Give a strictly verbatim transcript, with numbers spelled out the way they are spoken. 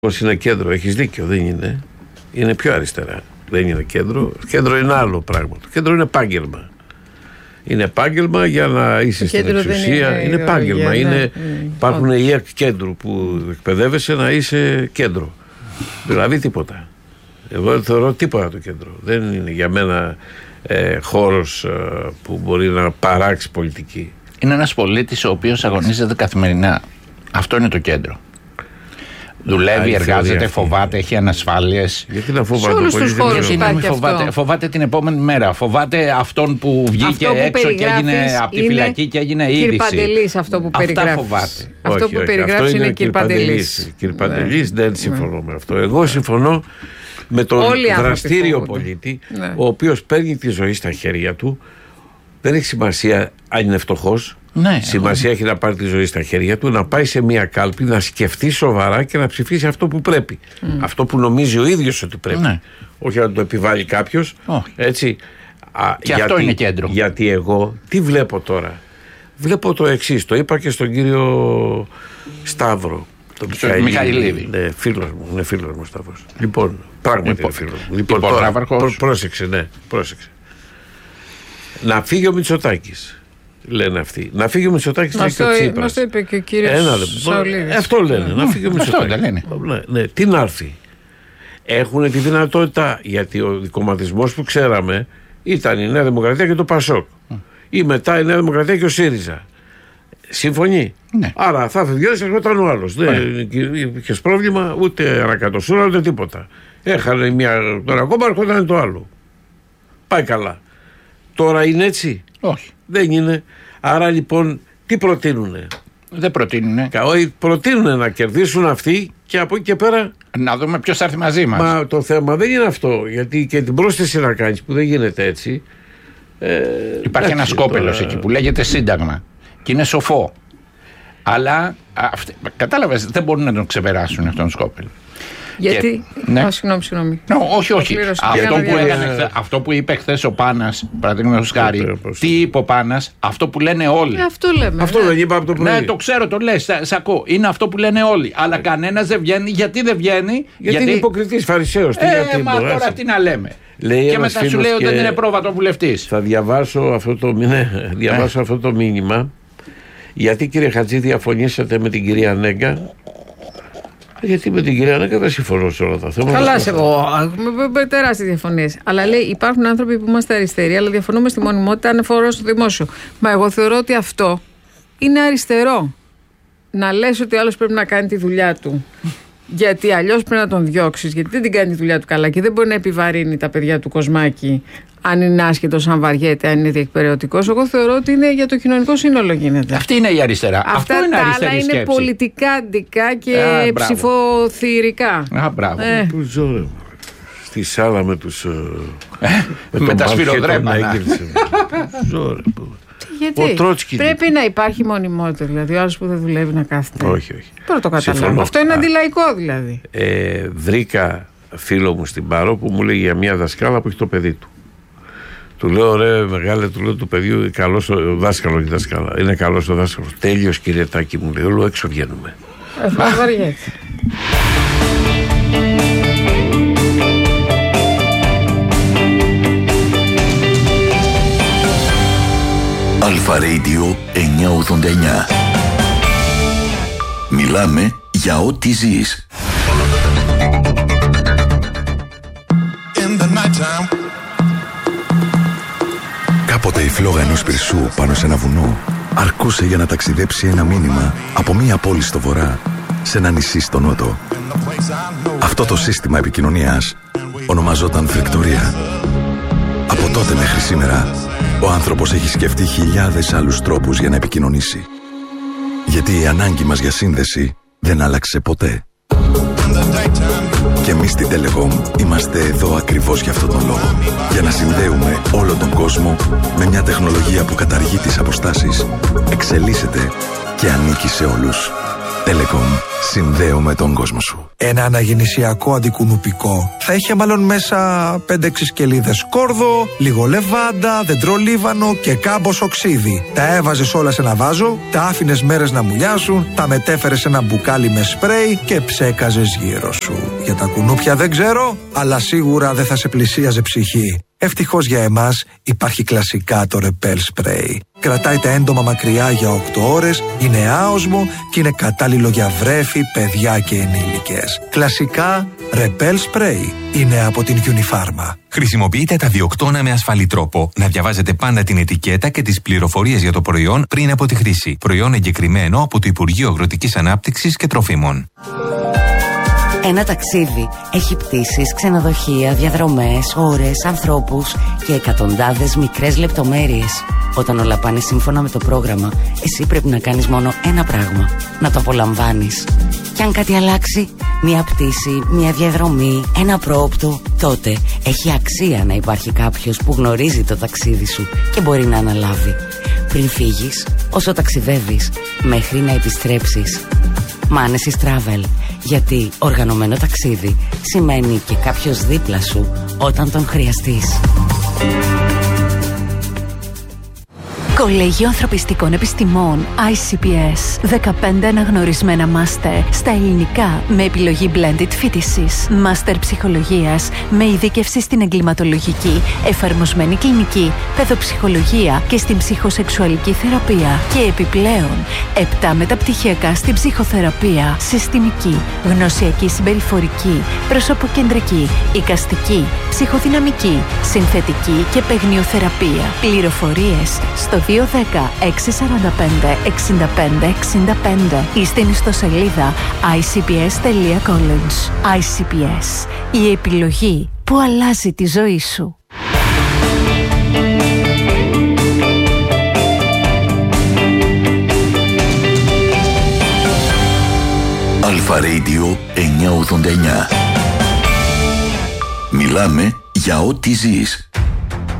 Πώς είναι κέντρο, έχεις δίκιο, δεν είναι. Είναι πιο αριστερά. Δεν είναι κέντρο. Κέντρο είναι άλλο πράγμα. Το κέντρο είναι επάγγελμα. Είναι επάγγελμα για να είσαι στην εξουσία. Είναι, είναι επάγγελμα. Είναι, mm. Υπάρχουν οι εκ κέντρου που εκπαιδεύεσαι να είσαι κέντρο. Δηλαδή τίποτα. Εγώ δεν θεωρώ τίποτα το κέντρο. Δεν είναι για μένα ε, χώρος ε, που μπορεί να παράξει πολιτική. Είναι ένας πολίτης ο οποίος αγωνίζεται καθημερινά. Αυτό είναι το κέντρο. Δουλεύει, εργάζεται, φοβάται, έχει ανασφάλειες. Γιατί να φοβάται, σε όλους τους χώρους υπάρχει φοβάται, αυτό. Φοβάται την επόμενη μέρα. Φοβάται αυτόν που βγήκε αυτό που έξω και έγινε από τη φυλακή και έγινε είδηση. Κύριε Παντελής, αυτό που περιγράφεις. Αυτά φοβάται. Αυτό όχι, που περιγράφεις είναι κύριε Παντελής. Κύριε Παντελής, δεν συμφωνώ ναι. με αυτό. Εγώ συμφωνώ με τον δραστήριο πολίτη, ναι. ο οποίος παίρνει τη ζωή στα χέρια του. Δεν έχει σημασία αν είναι φτωχός. Ναι, σημασία εγώ... έχει να πάρει τη ζωή στα χέρια του, να πάει σε μια κάλπη, να σκεφτεί σοβαρά και να ψηφίσει αυτό που πρέπει. Mm. Αυτό που νομίζει ο ίδιος ότι πρέπει. Ναι. Όχι να το επιβάλλει κάποιος. Oh. Έτσι. Α, και γιατί, αυτό είναι κέντρο. Γιατί εγώ τι βλέπω τώρα. Βλέπω το εξής. Το είπα και στον κύριο Σταύρο. Τον Μιχαηλίδη. Ναι, φίλος μου. Είναι φίλος μου Σταύρος. Λοιπόν, πράγματι λοιπόν, είναι φίλος μου. Λοιπόν, τώρα, πρό, πρόσεξε, ναι, πρόσεξε. Να φύγει ο Μητσοτάκης. Λένε αυτοί. Να φύγει ο Μητσοτάκης και ο Τσίπρας. Μας το είπε και ο κύριος Σαουλίδης. Αυτό λένε. Mm. Να φύγει ο Μητσοτάκης. Αυτό λένε. Ναι, ναι. Τι να έρθει. Έχουν τη δυνατότητα, γιατί ο κομματισμός που ξέραμε ήταν η Νέα Δημοκρατία και το Πασόκ. Mm. Ή μετά η Νέα Δημοκρατία και ο ΣΥΡΙΖΑ. Συμφωνεί. Ναι. Άρα θα φεύγει ένας, ερχόταν ο άλλος. Δεν είχε πρόβλημα ούτε ανακατοσούρα ούτε τίποτα. Έχανε μια, τώρα ακόμα ερχόταν το άλλο. Πάει καλά. Τώρα είναι έτσι. Όχι. Δεν είναι. Άρα λοιπόν τι προτείνουνε. Δεν προτείνουνε. Όχι, προτείνουνε να κερδίσουν αυτοί και από εκεί και πέρα. Να δούμε ποιος θα έρθει μαζί μας. Μα το θέμα δεν είναι αυτό. Γιατί και την πρόσθεση να κάνεις που δεν γίνεται έτσι. Ε, Υπάρχει ένα σκόπελος τώρα... εκεί που λέγεται Σύνταγμα. Και είναι σοφό. Αλλά αυτοί, κατάλαβες, δεν μπορούν να τον ξεπεράσουν αυτόν τον σκόπελο. Γιατί. Και, ναι. oh, συγγνώμη, συγγνώμη. No, όχι, όχι. Αυτό που, έκανε, αυτό που είπε χθες ο Πάνας, παραδείγματος χάρη, τι είπε ο Πάνας, αυτό που λένε όλοι. Ε, αυτό λέμε. Αυτό ναι. δεν είπα από το πρωί. Ναι, το ξέρω, το λες, σ' ακούω. Είναι αυτό που λένε όλοι. Αλλά yeah. κανένας δεν βγαίνει. Γιατί δεν βγαίνει. Γιατί, γιατί... είναι υποκριτής, φαρισαίος. Ε, γιατί μα μπορέσει. Τώρα τι να λέμε. Λέει και μετά σου λέει ότι δεν είναι πρόβατο βουλευτής. Θα διαβάσω αυτό το, ναι, διαβάσω ε. αυτό το μήνυμα. Γιατί κύριε Χατζή διαφωνήσατε με την κυρία Νέγκα. Γιατί με την κυρία Νέγκα δεν συμφωνώ σε όλα τα θέματα. Καλά, σε εγώ. Με τεράστιες διαφωνίες. Αλλά λέει υπάρχουν άνθρωποι που είμαστε αριστεροί, αλλά διαφωνούμε στη μονιμότητα ανεφορώ στο δημόσιο. Μα εγώ θεωρώ ότι αυτό είναι αριστερό. Να λες ότι ο άλλος πρέπει να κάνει τη δουλειά του. Γιατί αλλιώς πρέπει να τον διώξεις, γιατί δεν την κάνει τη δουλειά του καλά και δεν μπορεί να επιβαρύνει τα παιδιά του Κοσμάκη. Αν είναι άσχετος, αν βαριέται, αν είναι διεκπαιρεωτικός. Εγώ θεωρώ ότι είναι για το κοινωνικό σύνολο γίνεται. Αυτή είναι η αριστερά. Αυτά αυτό είναι τα αριστερή άλλα σκέψη. Είναι πολιτικά, αντικά και Α, ψηφοθυρικά. Α, μπράβο. Ε. Πού ζω, στη σάλα με τους... Ε, με, με τα σφυροδρέπανα. Γιατί πρέπει να υπάρχει μονιμότητα, δηλαδή ο άλλος που δεν δουλεύει να κάθεται. Όχι, όχι. Τώρα το καταλαβαίνω. Αυτό είναι αντιλαϊκό δηλαδή. Ε, βρήκα φίλο μου στην Πάρο που μου λέει για μια δασκάλα που έχει το παιδί του. Του λέω ρε μεγάλε, του λέω του παιδιού, καλός ο δάσκαλο και δάσκαλα. Είναι καλός ο δάσκαλος. Τέλειος κύριε Τάκη μου λέει, όλο έξω βγαίνουμε. Ε, βαριέται. Αλφα Radio εννιακόσια ογδόντα εννιά. Μιλάμε για ό,τι ζεις. Κάποτε η φλόγα ενός πυρσού πάνω σε ένα βουνό αρκούσε για να ταξιδέψει ένα μήνυμα από μία πόλη στο βορρά σε ένα νησί στο νότο. Αυτό το σύστημα επικοινωνίας ονομαζόταν φρικτορία. Από τότε μέχρι σήμερα ο άνθρωπος έχει σκεφτεί χιλιάδες άλλους τρόπους για να επικοινωνήσει. Γιατί η ανάγκη μας για σύνδεση δεν άλλαξε ποτέ. Και εμείς στην Telecom είμαστε εδώ ακριβώς για αυτόν τον λόγο. Για να συνδέουμε όλο τον κόσμο με μια τεχνολογία που καταργεί τις αποστάσεις, εξελίσσεται και ανήκει σε όλους. Telecom. Συνδέουμε τον κόσμο σου. Ένα αναγεννησιακό αντικουνουπικό θα είχε μάλλον μέσα πέντε έξι σκελίδες κόρδο, λίγο λεβάντα, δεντρολίβανο και κάμπος οξύδι. Τα έβαζες όλα σε ένα βάζο, τα άφηνες μέρες να μουλιάσουν, τα μετέφερες σε ένα μπουκάλι με σπρέι και ψέκαζες γύρω σου. Για τα κουνούπια δεν ξέρω, αλλά σίγουρα δεν θα σε πλησίαζε ψυχή. Ευτυχώς για εμάς υπάρχει κλασικά το Repel Spray. Κρατάει τα έντομα μακριά για οκτώ ώρες, είναι άοσμο και είναι κατάλληλο για βρέφη, παιδιά και ενήλικες. Κλασικά Repel Spray είναι από την Unifarma. Χρησιμοποιείτε τα διοκτώνα με ασφαλή τρόπο. Να διαβάζετε πάντα την ετικέτα και τις πληροφορίες για το προϊόν πριν από τη χρήση. Προϊόν εγκεκριμένο από το Υπουργείο Αγροτικής Ανάπτυξης και Τροφίμων. Ένα ταξίδι έχει πτήσεις, ξενοδοχεία, διαδρομές, ώρες, ανθρώπους και εκατοντάδες μικρές λεπτομέρειες. Όταν όλα πάνε σύμφωνα με το πρόγραμμα, εσύ πρέπει να κάνεις μόνο ένα πράγμα: να το απολαμβάνεις. Και αν κάτι αλλάξει, μια πτήση, μια διαδρομή, ένα πρόοπτο, τότε έχει αξία να υπάρχει κάποιος που γνωρίζει το ταξίδι σου και μπορεί να αναλάβει. Πριν φύγεις, όσο ταξιδεύεις, μέχρι να επιστρέψεις. Manesis Travel. Γιατί οργανωμένο ταξίδι σημαίνει και κάποιος δίπλα σου όταν τον χρειαστείς. Κολέγιο Ανθρωπιστικών Επιστημών άι σι πι ες. δεκαπέντε αναγνωρισμένα μάστερ στα ελληνικά με επιλογή blended φοιτησης. Μάστερ ψυχολογίας με ειδίκευση στην εγκληματολογική, εφαρμοσμένη κλινική, παιδοψυχολογία και στην ψυχοσεξουαλική θεραπεία. Και επιπλέον επτά μεταπτυχιακά στην ψυχοθεραπεία, συστημική, γνωσιακή συμπεριφορική, προσωποκεντρική, εικαστική, ψυχοδυναμική, συνθετική και παιγνιοθεραπεία. Πληροφορίες στο δύο ένα μηδέν έξι τέσσερα πέντε έξι πέντε έξι πέντε ή στην ιστοσελίδα άι σι πι ες τελεία college. άι σι πι ες, η επιλογή που αλλάζει τη ζωή σου. Αλφα Radio εννιακόσια ογδόντα εννιά. Μιλάμε για ό,τι ζεις.